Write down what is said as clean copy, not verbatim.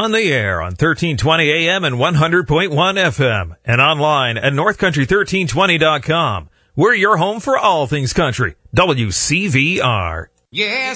On the air on 1320 AM and 100.1 FM and online at northcountry1320.com. We're your home for all things country. WCVR. Yeah.